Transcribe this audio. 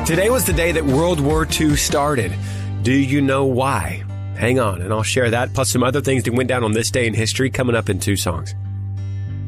Today was the day that World War II started. Do you know why? Hang on, and I'll share that, plus some other things that went down on this day in history coming up in 2 songs.